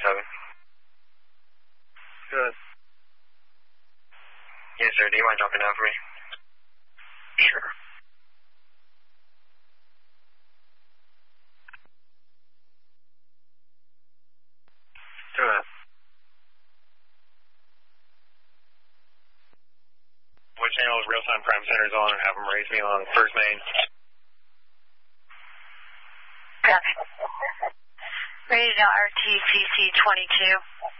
Good. Yes, sir. Do you mind dropping down for me? Sure. Do it. What channel is Real-Time Crime Center's on? Have them raise me on first main. Copy. Radio RTCC 22.